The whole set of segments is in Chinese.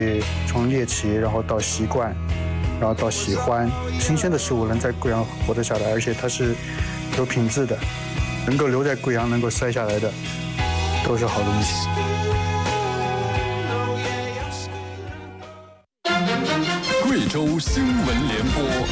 从猎奇，然后到习惯，然后到喜欢新鲜的事物，能在贵阳活得下来，而且它是有品质的，能够留在贵阳，能够筛下来的，都是好东西。 贵州新闻联播。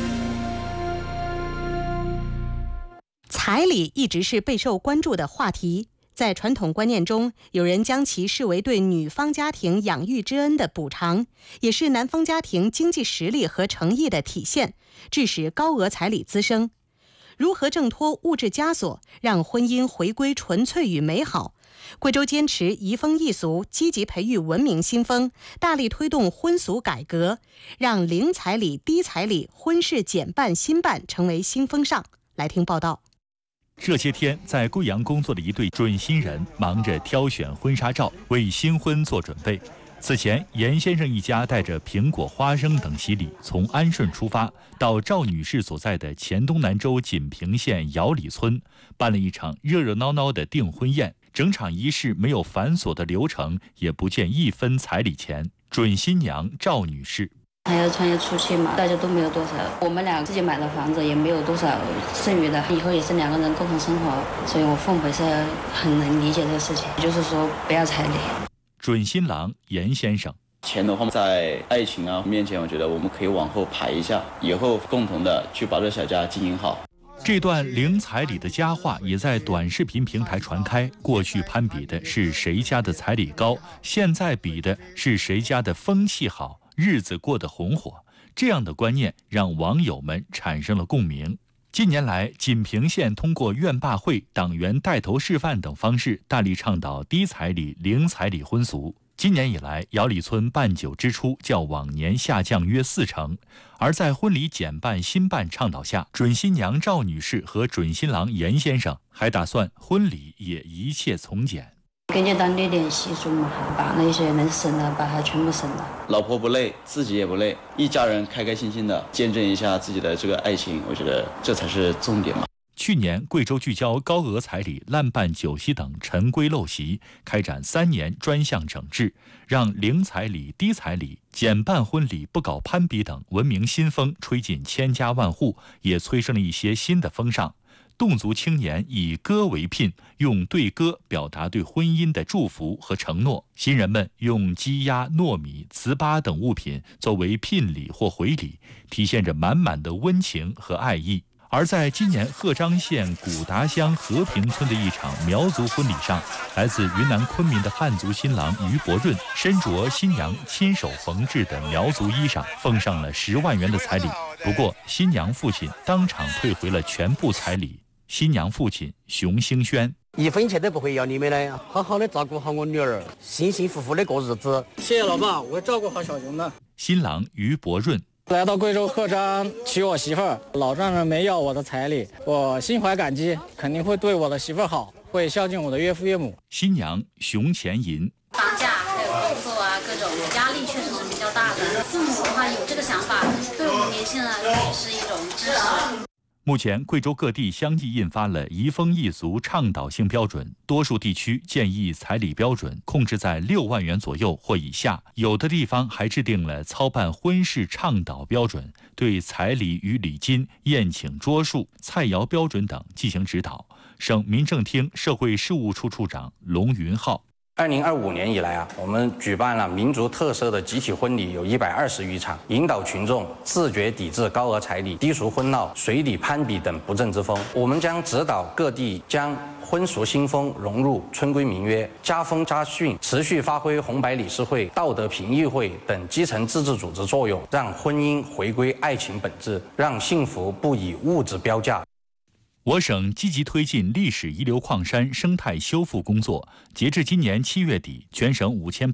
彩礼一直是备受关注的话题。在传统观念中，有人将其视为对女方家庭养育之恩的补偿，也是男方家庭经济实力和诚意的体现，致使高额彩礼滋生。如何挣脱物质枷锁，让婚姻回归纯粹与美好？贵州坚持移风易俗，积极培育文明新风，大力推动婚俗改革，让零彩礼、低彩礼、婚事减半新办成为新风尚。来听报道。 这些天，在贵阳工作的一对准新人忙着挑选婚纱照，为新婚做准备。此前，严先生一家带着苹果、花生等喜礼，从安顺出发，到赵女士所在的黔东南州锦屏县姚里村，办了一场热热闹闹的订婚宴。整场仪式没有繁琐的流程，也不见一分彩礼钱。准新娘赵女士。 还要创业初期嘛，大家都没有多少，我们俩自己买的房子也没有多少剩余的，以后也是两个人共同生活，所以我父母是很能理解这个事情，就是说不要彩礼。 准新郎严先生， 钱的话，在爱情面前，我觉得我们可以往后排一下，以后共同的去把这小家经营好。 这段零彩礼的佳话也在短视频平台传开。过去攀比的是谁家的彩礼高，现在比的是谁家的风气好，日子过得红火。这样的观念让网友们产生了共鸣。近年来，锦屏县通过院坝会、党员带头示范等方式，大力倡导低彩礼、零彩礼婚俗。今年以来，姚里村办酒支出较往年下降约40%，而在婚礼减半新办倡导下，准新娘赵女士和准新郎严先生还打算婚礼也一切从简。 根据当地的习俗嘛，把那些能省的把它全部省了。 老婆不累，自己也不累，一家人开开心心的见证一下自己的这个爱情，我觉得这才是重点嘛。 去年，贵州聚焦高额彩礼、滥办酒席等陈规陋习，开展3年专项整治，让零彩礼、低彩礼、减半婚礼、不搞攀比等文明新风吹进千家万户，也催生了一些新的风尚。侗族青年以歌为聘，用对歌表达对婚姻的祝福和承诺。新人们用鸡鸭、糯米、糍粑等物品作为聘礼或回礼，体现着满满的温情和爱意。而在今年鹤岗县古达乡和平村的一场苗族婚礼上，来自云南昆明的汉族新郎于伯润身着新娘亲手缝制的苗族衣裳，奉上了10万元的彩礼。不过，新娘父亲当场退回了全部彩礼。新娘父亲熊兴轩 ：1分钱都不会要你们的，好好的照顾好我女儿，幸幸福福的过日子。 谢谢老爸，我会照顾好小熊的。 新郎于伯润。 来到贵州鹤岗娶我媳妇儿，老丈人没要我的彩礼，我心怀感激，肯定会对我的媳妇儿好，会孝敬我的岳父岳母。 新娘熊前银。 房价还有工作各种压力确实是比较大的，父母的话有这个想法，对我们年轻人来说也是一种支持。 目前，贵州各地相继印发了移风易俗倡导性标准，多数地区建议彩礼标准控制在6万元左右或以下，有的地方还制定了操办婚事倡导标准，对彩礼与礼金、宴请桌数、菜肴标准等进行指导。省民政厅社会事务处处长龙云浩。 2025年以来我们举办了民族特色的集体婚礼有120余场，引导群众自觉抵制高额彩礼、低俗婚闹、随礼攀比等不正之风。我们将指导各地将婚俗新风融入村规民约，家风家训，持续发挥红白理事会、道德评议会等基层自治组织作用，让婚姻回归爱情本质，让幸福不以物质标价。 我省积极推进历史遗留矿山生态修复工作，截至今年7月底，全省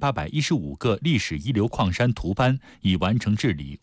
5815个历史遗留矿山图班已完成治理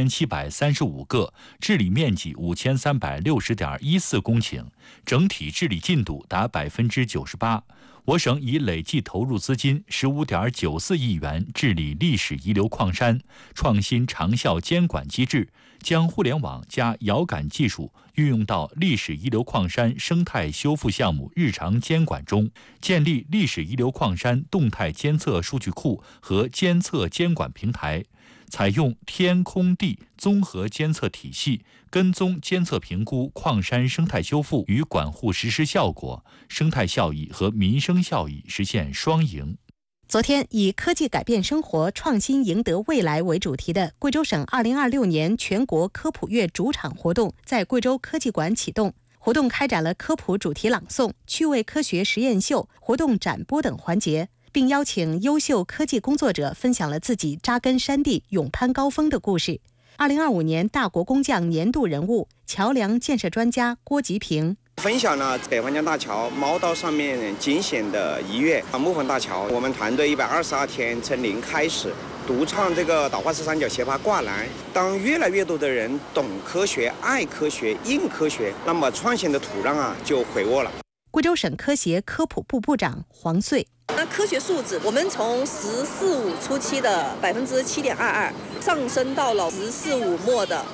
5735个，治理面积5360.14公顷，整体治理进度达98%。 我省已累计投入资金15.94亿元治理历史遗留矿山，创新长效监管机制，将互联网加遥感技术运用到历史遗留矿山生态修复项目日常监管中，建立历史遗留矿山动态监测数据库和监测监管平台，采用天空地综合监测体系，跟踪监测评估矿山生态修复与管护实施效果，生态效益和民生效益实现双赢。 昨天，以科技改变生活，创新赢得未来为主题的贵州省2026年全国科普月主场活动在贵州科技馆启动。活动开展了科普主题朗诵、趣味科学实验秀、活动展播等环节，并邀请优秀科技工作者分享了自己扎根山地、勇攀高峰的故事。2025年大国工匠年度人物、桥梁建设专家郭吉平分享了北环江大桥猫道上面惊险的一跃。木棚大桥，我们团队122天从零开始，独创这个岛化式三角斜爬挂栏。当越来越多的人懂科学、爱科学、硬科学，那么创新的土壤就肥沃了。 贵州省科协科普部部长黄穗。 那科学素质，我们从“10四5”初期的7.22%上升到了“10四5”末的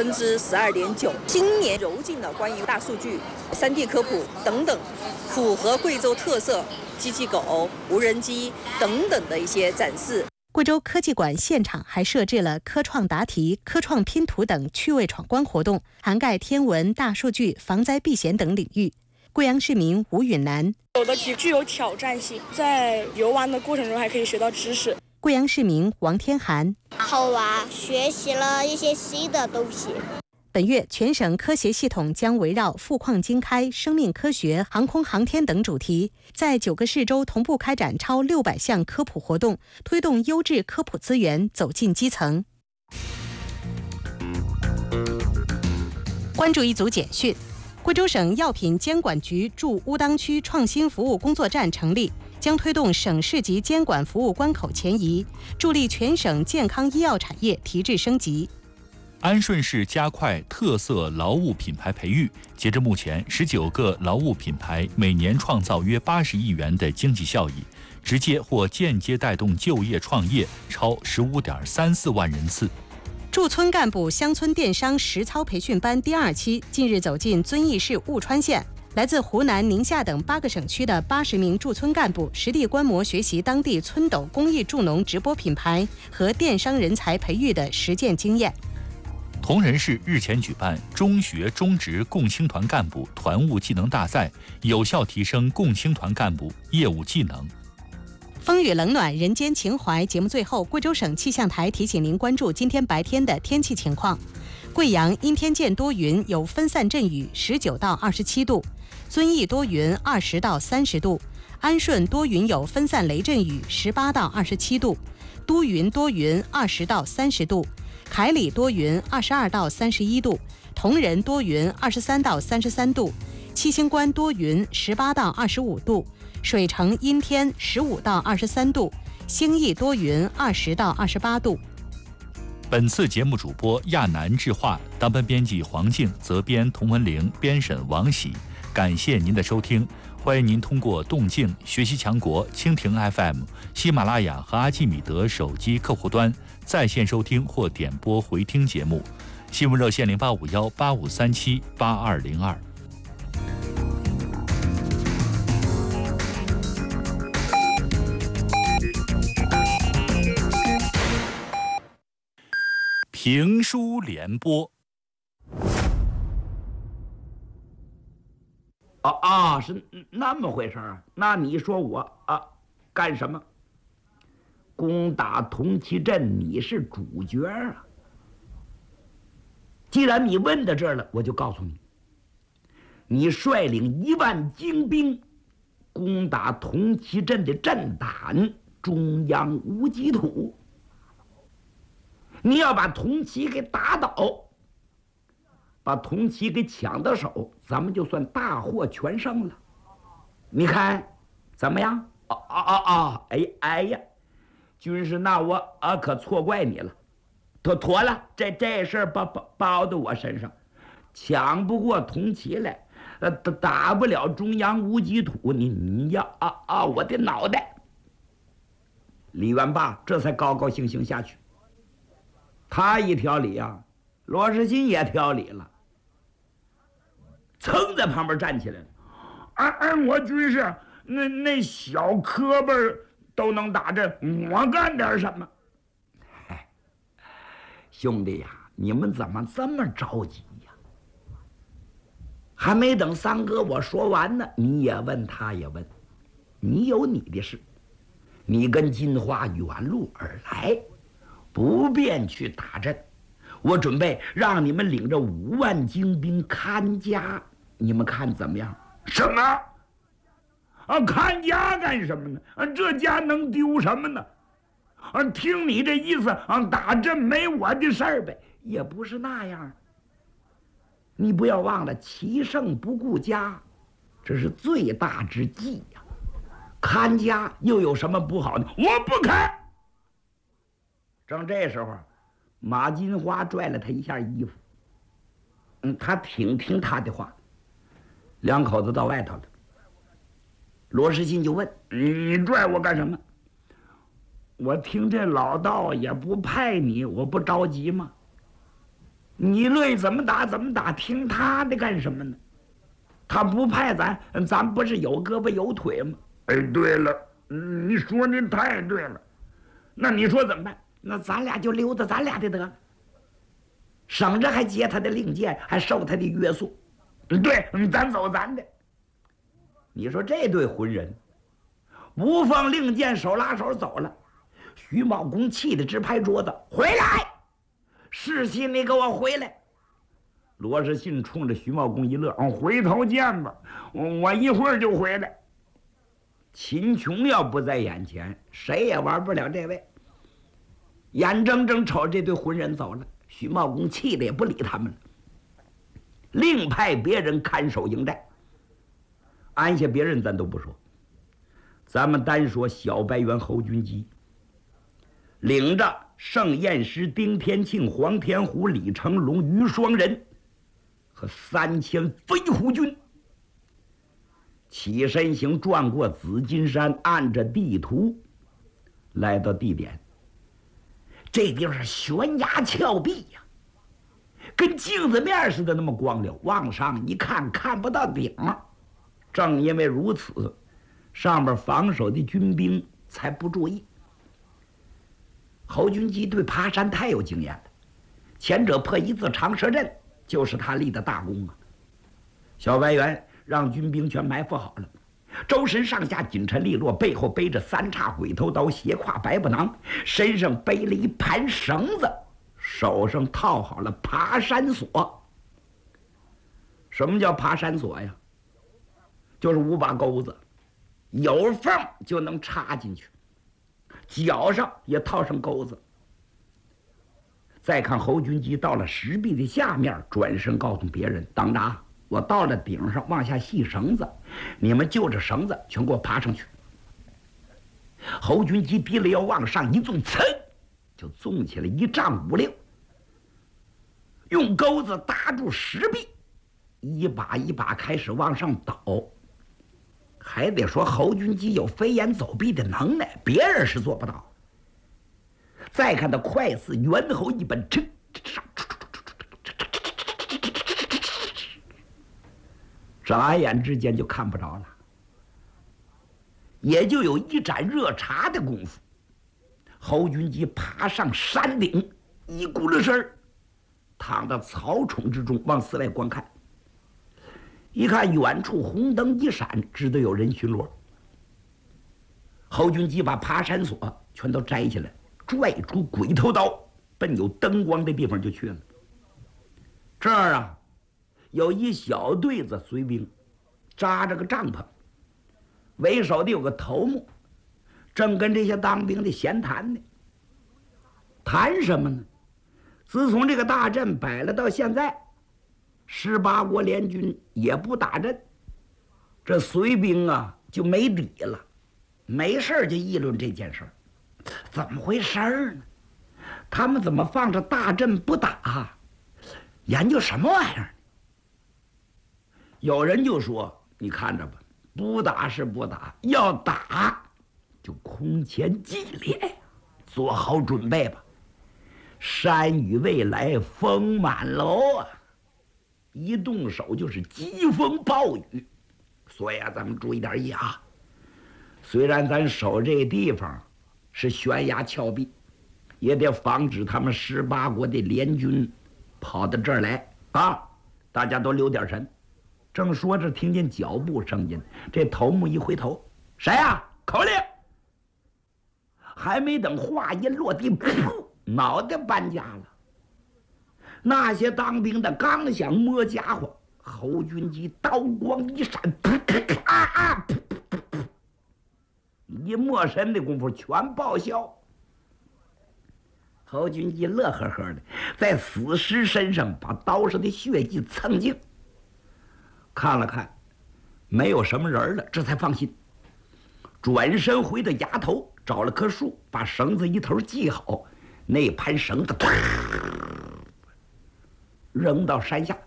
12.9%。今年揉进了关于大数据、3D 科普等等，符合贵州特色机器狗、无人机等等的一些展示。 贵州科技馆现场还设置了科创答题、科创拼图等趣味闯关活动，涵盖天文、大数据、防灾避险等领域。贵阳市民吴允南， 有的题具有挑战性，在游玩的过程中还可以学到知识。 贵阳市民王天涵， 好玩，学习了一些新的东西。 本月全省科协系统将围绕富矿经开、生命科学、航空航天等主题，在9个市州同步开展超600项科普活动，推动优质科普资源走进基层。关注一组简讯。贵州省药品监管局驻乌当区创新服务工作站成立，将推动省市级监管服务关口前移，助力全省健康医药产业提质升级。 安顺市加快特色劳务品牌培育，截至目前，19个劳务品牌每年创造约80亿元的经济效益，直接或间接带动就业创业超15.34万人次。 驻村干部乡村电商实操培训班第2期近日走进遵义市务川县，来自湖南、宁夏等8个省区的80名驻村干部实地观摩学习当地村斗公益助农直播品牌和电商人才培育的实践经验。 铜仁市日前举办中学、中职共青团干部团务技能大赛，有效提升共青团干部业务技能。 风雨冷暖，人间情怀。节目最后，贵州省气象台提醒您关注今天白天的天气情况。贵阳阴天见多云，有分散阵雨，19到27度；遵义多云，20到30度；安顺多云有分散雷阵雨，18到27度；都匀多云，20到30度；凯里多云，22到31度；铜仁多云，23到33度；七星关多云，18到25度。水城阴天15到23度，兴义多云20到28度。 本次节目主播亚楠智化，当班编辑黄静，责编童文玲，编审王喜。感谢您的收听，欢迎您通过动静、学习强国、蜻蜓 FM、喜马拉雅和阿基米德手机客户端在线收听或点播回听节目。新闻热线085185378202。评书联播。 是那么回事儿。那你说我干什么？攻打铜旗镇，你是主角啊。既然你问到这儿了，我就告诉你，你率领1万精兵攻打铜旗镇的镇胆中央无极土。你要把铜旗给打倒，把铜旗给抢到手，咱们就算大获全胜了。你看怎么样？哎呀，军师，那我可错怪你了。妥了，这事儿包到我身上。抢不过铜旗来， 打不了中央无极土，你要我的脑袋。李元霸这才高高兴兴下去。他一挑理啊，罗世新也挑理了，噌在旁边站起来了。按我军事，那小磕巴都能打阵，我干点什么？兄弟呀，你们怎么这么着急呀？还没等三哥我说完呢，你也问，他也问，你有你的事，你跟金花远路而来，不便去打阵，我准备让你们领着5万精兵看家，你们看怎么样？什么？看家干什么呢？这家能丢什么呢？听你这意思，打阵没我的事儿呗？也不是那样。你不要忘了，骑胜不顾家，这是最大之忌呀。看家又有什么不好呢？我不看。正这时候，马金花拽了他一下衣服。他挺听他的话。两口子到外头了。罗世新就问：“你拽我干什么？”我听这老道也不派你，我不着急吗？你乐意怎么打怎么打，听他的干什么呢？他不派咱不是有胳膊有腿吗？哎，对了，你说的太对了。那你说怎么办？那咱俩就溜达咱俩的得了，省着还接他的令箭，还受他的约束。对，咱走咱的。你说这对浑人不放令箭，手拉手走了。徐茂公气得直拍桌子：“回来！世信，你给我回来！”罗世信冲着徐茂公一乐：“回头见吧，我一会儿就回来。”秦琼要不在眼前，谁也玩不了这位。眼睁睁瞅这对浑人走了，徐茂公气得也不理他们了，另派别人看守营寨。安下别人咱都不说，咱们单说小白猿侯君基，领着盛彦师、丁天庆、黄天虎、李成龙、于双人和3000飞虎军，起身行，转过紫金山，按着地图来到地点。这地方是悬崖峭壁呀，跟镜子面似的那么光溜，往上一看看不到顶。正因为如此，上面防守的军兵才不注意。侯君基对爬山太有经验了，前者破一字长蛇阵就是他立的大功啊。小白猿让军兵全埋伏好了，周身上下紧陈利落，背后背着3叉鬼头刀，斜挎白布囊，身上背了一盘绳子，手上套好了爬山锁。什么叫爬山锁呀？就是5把钩子，有缝就能插进去，脚上也套上钩子。再看侯君基到了石壁的下面，转身告诉别人：“等着啊，我到了顶上，往下系绳子，你们就着绳子全给我爬上去。”侯君基低了腰往上一纵，噌，就纵起了1丈5六，用钩子搭住石壁，一把一把开始往上倒。还得说侯君基有飞檐走壁的能耐，别人是做不到。再看他快似猿猴一般，眨眼之间就看不着了，也就有一盏热茶的功夫。侯君基爬上山顶，一咕噜声躺到草丛之中，往四外观看。一看远处红灯一闪，知道有人巡逻。侯君基把爬山锁全都摘下来，拽出鬼头刀，奔有灯光的地方就去了。这儿啊，有一小队子随兵，扎着个帐篷，为首的有个头目，正跟这些当兵的闲谈呢。谈什么呢？自从这个大阵摆了到现在，18国联军也不打阵，这随兵啊就没底了，没事就议论这件事儿。怎么回事儿呢？他们怎么放着大阵不打？研究什么玩意儿？ 有人就说：“你看着吧，不打是不打，要打就空前激烈，做好准备吧。山雨未来风满楼啊，一动手就是疾风暴雨。所以啊，咱们注意点意啊。虽然咱守这地方是悬崖峭壁，也得防止他们18国的联军跑到这儿来啊！大家都留点神。”正说着，听见脚步声音，这头目一回头：“谁呀？口令！”还没等话音落地，噗，脑袋搬家了。那些当兵的刚想摸家伙，侯军基刀光一闪，一没神的功夫全报销。侯军基乐呵呵的在死尸身上把刀上的血迹蹭净，看了看，没有什么人了，这才放心。转身回到崖头，找了棵树，把绳子一头系好，那盘绳子扔到山下。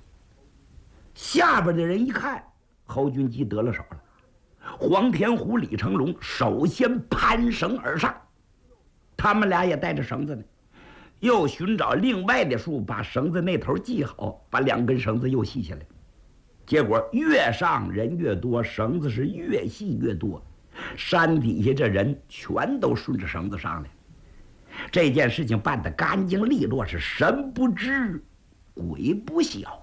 下边的人一看，侯军基得了手了。黄天虎、李成龙首先攀绳而上，他们俩也带着绳子呢，又寻找另外的树，把绳子那头系好，把2根绳子又系下来。结果越上人越多，绳子是越系越多，山底下这人全都顺着绳子上来。这件事情办得干净利落，是神不知鬼不晓。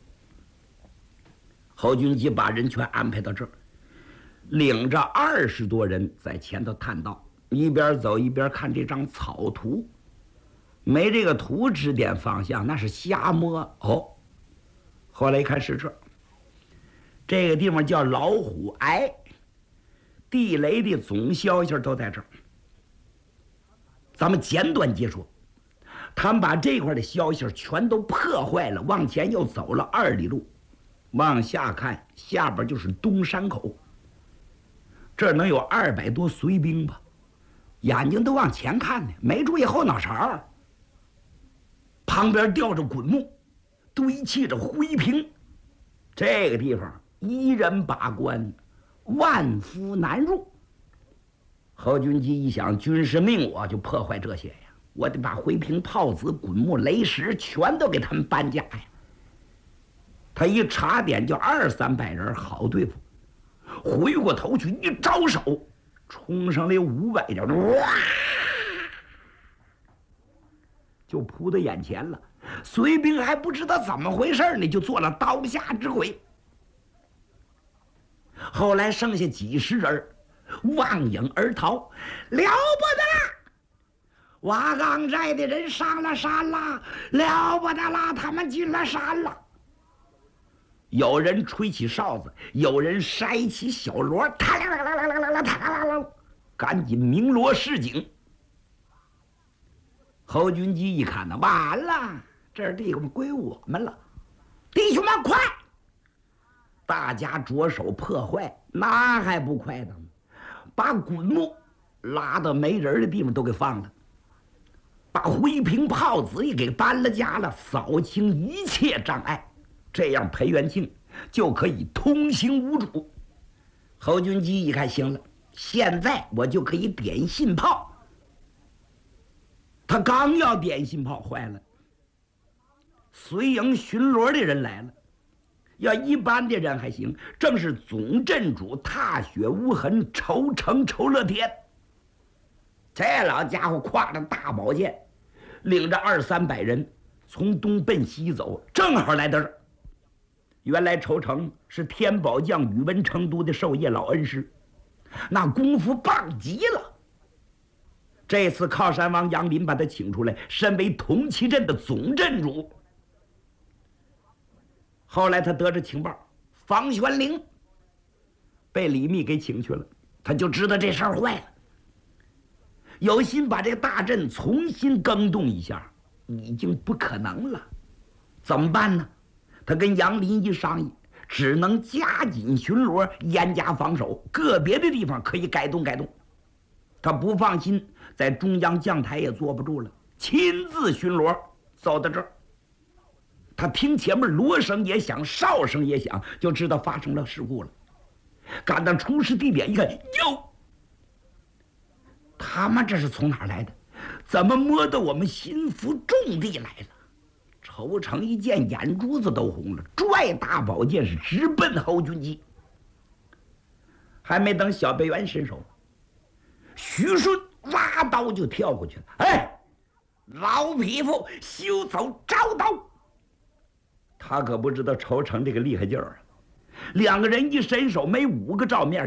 侯军基把人全安排到这儿，领着20多人在前头探道，一边走一边看这张草图，没这个图指点方向，那是瞎摸哦。后来一看是这个地方叫老虎崖，地雷的总消息都在这儿。咱们简短接说，他们把这块的消息全都破坏了，往前又走了2里路，往下看，下边就是东山口。这儿能有200多随兵吧，眼睛都往前看呢，没注意后脑勺。旁边吊着滚木，堆砌着灰瓶，这个地方1人把关，万夫难入。侯军基一想，军师命我就破坏这些呀，我得把灰瓶、炮子、滚木、雷石全都给他们搬家呀。他一查点就200-300人，好对付。回过头去一招手，冲上来500人，哇，就扑到眼前了。随兵还不知道怎么回事呢，就做了刀下之鬼。后来剩下几十人，望影而逃，了不得了！瓦岗寨的人上了山了，了不得了！他们进了山了。有人吹起哨子，有人筛起小锣，赶紧鸣锣示警。侯军基一看呢，完了，这地方归我们了，弟兄们快！大家着手破坏，那还不快呢？把滚木拉到没人的地方都给放了，把灰瓶炮子也给搬了家了，扫清一切障碍，这样裴元庆就可以通行无阻。侯军基一看，行了，现在我就可以点信炮。他刚要点信炮，坏了，随营巡逻的人来了。要一般的人还行，正是总镇主踏雪无痕仇城仇乐天。这老家伙挎着大宝剑，领着200-300人从东奔西走，正好来到这儿。原来仇城是天宝将宇文成都的授业老恩师，那功夫棒极了。这次靠山王杨林把他请出来，身为同期镇的总镇主。后来他得知情报，房玄龄被李密给请去了，他就知道这事儿坏了，有心把这个大阵重新更动一下，已经不可能了。怎么办呢？他跟杨林一商议，只能加紧巡逻，严加防守，个别的地方可以改动改动。他不放心，在中央将台也坐不住了，亲自巡逻，走到这儿。 他听前面锣声也响，哨声也响，就知道发生了事故了。赶到出事地点一看，哟，他们这是从哪儿来的？怎么摸到我们心腹重地来了？仇成一见，眼珠子都红了，拽大宝剑是直奔侯军基。还没等小北元伸手，徐顺拉刀就跳过去了。哎，老匹夫，休走招刀！他可不知道仇成这个厉害劲儿啊！两个人一伸手，没5个照面